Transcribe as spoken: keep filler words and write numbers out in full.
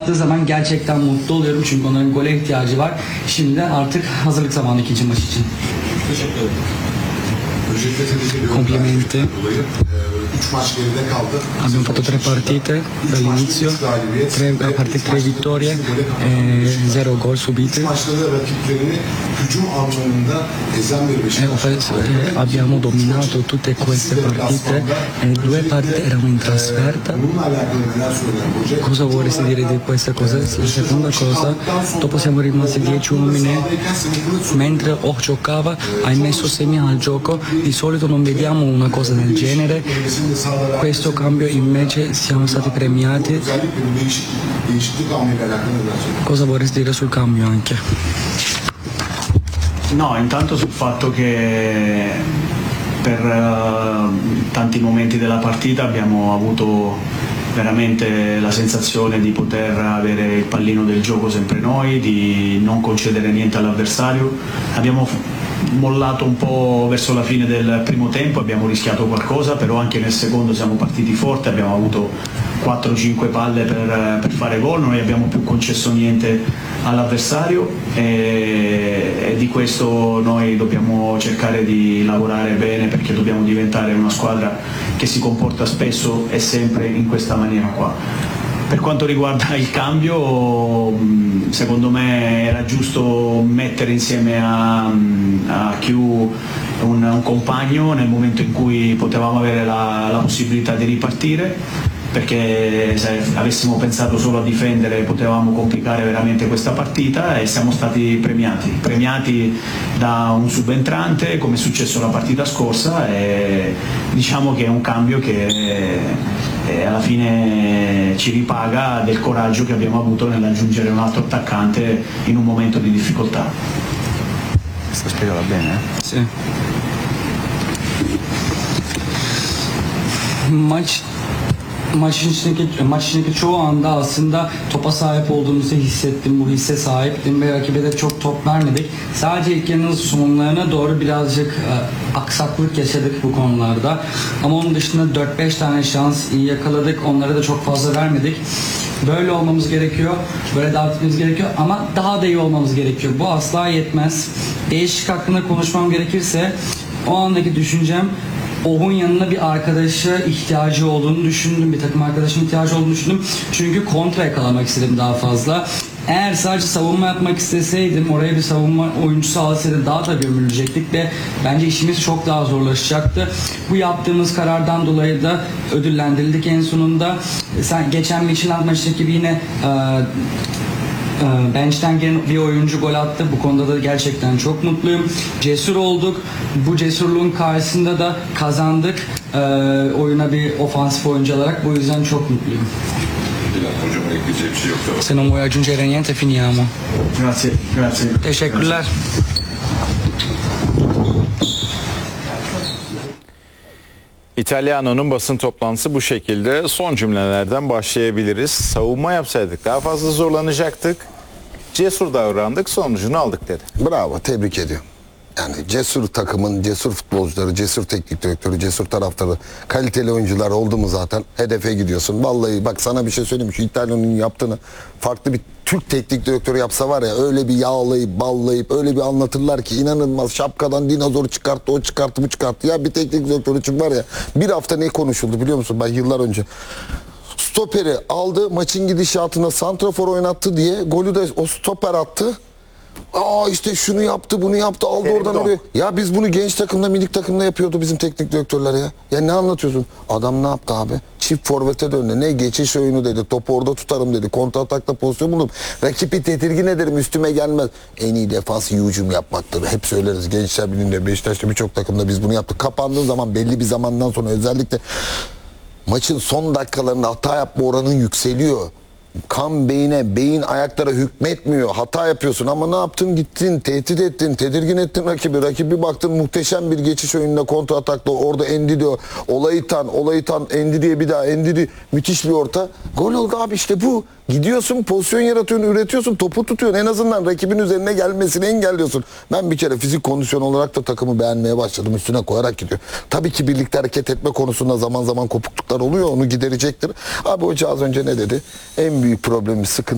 attığı zaman gerçekten mutlu oluyorum. Çünkü onların gole ihtiyacı var. Şimdi artık hazırlık zamanı ikinci maç için. Teşekkür ederim. Complimenti. üç maç geride kaldı. Abbiamo fatto tre partite dall'inizio, tre partite, tre vittorie, e zero gol subiti. Maçlarda rakiplerini hücum anlamında ezen bir E, Beşiktaş. eh, abbiamo dominato tutte queste partite e due partite erano in trasferta. Bununla alakalı neler söyler hoca? Cosa vorresti dire di questa cosa? La seconda cosa, dopo siamo rimasti dieci uomini, mentre O giocava hai messo semi al gioco, di solito non vediamo una cosa del genere, questo cambio invece siamo stati premiati. Özellikle bu değişik, değişiklik hamleyle alakalı neler söyler? Cosa vorresti dire sul cambio anche? No, intanto sul fatto che per uh, tanti momenti della partita abbiamo avuto veramente la sensazione di poter avere il pallino del gioco sempre noi, di non concedere niente all'avversario. Abbiamo mollato un po' verso la fine del primo tempo, abbiamo rischiato qualcosa, però anche nel secondo siamo partiti forte, abbiamo avuto quattro cinque palle per, per fare gol, non abbiamo più concesso niente all'avversario e, e di questo noi dobbiamo cercare di lavorare bene, perché dobbiamo diventare una squadra che si comporta spesso e sempre in questa maniera qua. Per quanto riguarda il cambio, secondo me era giusto mettere insieme a, a Q un, un compagno nel momento in cui potevamo avere la, la possibilità di ripartire, perché se avessimo pensato solo a difendere potevamo complicare veramente questa partita, e siamo stati premiati, premiati da un subentrante come è successo la partita scorsa, e diciamo che è un cambio che eh, alla fine ci ripaga del coraggio che abbiamo avuto nell'aggiungere un altro attaccante in un momento di difficoltà. Questa spiegala bene, eh? Sì. Maç Maçın içindeki, maç içindeki çoğu anda aslında topa sahip olduğumuzu hissettim, bu hisse sahiptim ve rakibe de çok top vermedik. Sadece ilk yarının sonlarına doğru birazcık e, aksaklık yaşadık bu konularda. Ama onun dışında dört beş tane şans iyi yakaladık, onlara da çok fazla vermedik. Böyle olmamız gerekiyor, böyle devam etmemiz gerekiyor ama daha da iyi olmamız gerekiyor. Bu asla yetmez. Değişik hakkında konuşmam gerekirse o andaki düşüncem, Oh'un yanına bir arkadaşa ihtiyacı olduğunu düşündüm. Bir takım arkadaşım ihtiyacı olduğunu düşündüm. Çünkü kontra yakalamak istedim daha fazla. Eğer sadece savunma yapmak isteseydim, oraya bir savunma oyuncusu alsaydı daha da gömülecektik ve bence işimiz çok daha zorlaşacaktı. Bu yaptığımız karardan dolayı da ödüllendirildik en sonunda. Sen geçen Michelin maçındaki gibi yine e, bench'ten gelen bir oyuncu gol attı. Bu konuda da gerçekten çok mutluyum. Cesur olduk. Bu cesurluğun karşısında da kazandık. E, oyuna bir ofansif oyuncu olarak. Bu yüzden çok mutluyum. Hocam ekleyecek bir şey yok. Se non vuoi aggiungere niente finiamo. Grazie, grazie. Teşekkürler. İtalyano'nun basın toplantısı bu şekilde. Son cümlelerden başlayabiliriz. Savunma yapsaydık daha fazla zorlanacaktık. Cesur davrandık, sonucunu aldık dedi. Bravo, tebrik ediyorum. Yani cesur takımın, cesur futbolcuları, cesur teknik direktörü, cesur taraftarı, kaliteli oyuncular oldu mu zaten hedefe gidiyorsun. Vallahi bak sana bir şey söyleyeyim. Şu İtalya'nın yaptığını farklı bir Türk teknik direktörü yapsa var ya, öyle bir yağlayıp ballayıp öyle bir anlatırlar ki inanılmaz. Şapkadan dinozor çıkarttı, o çıkarttı, bu çıkarttı. Ya bir teknik direktör için var ya, bir hafta ne konuşuldu biliyor musun? Ben yıllar önce stoperi aldı, maçın gidişatına santrafor oynattı diye golü de o stoper attı. Aa işte şunu yaptı, bunu yaptı, aldı Evet, oradan doğru. oraya. Ya biz bunu genç takımda, minik takımda yapıyordu bizim teknik direktörler ya. Ya ne anlatıyorsun? Adam ne yaptı abi? Çift forvete döndü. Ne geçiş oyunu dedi. Topu orada tutarım dedi. Kontra atakta pozisyon buldum. Rakibi tedirgin ederim, üstüme gelmez. En iyi defans iyi hücum yapmaktır. Hep söyleriz. Gençler Birliği'nde, Beşiktaş'ta birçok takımda biz bunu yaptık. Kapandığı zaman belli bir zamandan sonra özellikle maçın son dakikalarında hata yapma oranın yükseliyor. Kan beyine, beyin ayaklara hükmetmiyor. Hata yapıyorsun ama ne yaptın? Gittin, tehdit ettin, tedirgin ettin rakibi. Rakibi baktın muhteşem bir geçiş oyununda, kontra atakta. Orada Endi diyor. Olayı tan, olayı tan, Endi diye bir daha, Endi diye müthiş bir orta. Gol oldu abi, işte bu. Gidiyorsun, pozisyon yaratıyorsun, üretiyorsun, topu tutuyorsun. En azından rakibin üzerine gelmesini engelliyorsun. Ben bir kere fizik kondisyon olarak da takımı beğenmeye başladım. Üstüne koyarak gidiyor. Tabii ki birlikte hareket etme konusunda zaman zaman kopukluklar oluyor. Onu giderecektir. Abi hoca az önce ne dedi? En büyük problemimiz, sıkıntı